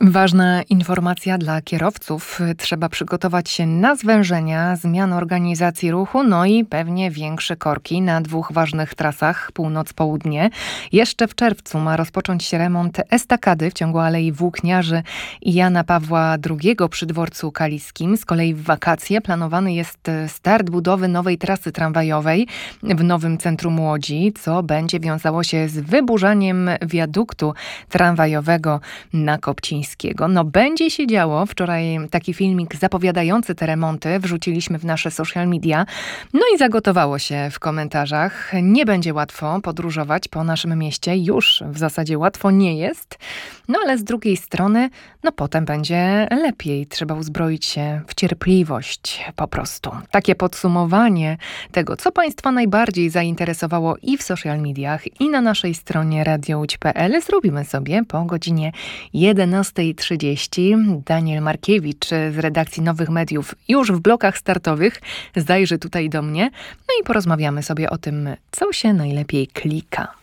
Ważna informacja dla kierowców. Trzeba przygotować się na zwężenia, zmian organizacji ruchu, no i pewnie większe korki na dwóch ważnych trasach północ-południe. Jeszcze w czerwcu ma rozpocząć się remont estakady w ciągu Alei Włókniarzy i Jana Pawła II przy dworcu kaliskim. Z kolei w wakacje planowany jest start budowy nowej trasy tramwajowej w nowym centrum Łodzi, co będzie wiązało się z wyburzaniem wiaduktu tramwajowego na Kopcińskiego. No będzie się działo. Wczoraj taki filmik zapowiadający te remonty wrzuciliśmy w nasze social media. No i zagotowało się w komentarzach. Nie będzie łatwo podróżować po naszym mieście. Już w zasadzie łatwo nie jest. No ale z drugiej strony, no potem będzie lepiej. Trzeba uzbroić się w cierpliwość po prostu. Takie podsumowanie tego, co Państwa najbardziej zainteresowało i w social mediach, i na naszej stronie radiołódź.pl zrobimy sobie po godzinie 11:30. Daniel Markiewicz z redakcji Nowych Mediów już w blokach startowych zajrzy tutaj do mnie. No i porozmawiamy sobie o tym, co się najlepiej klika.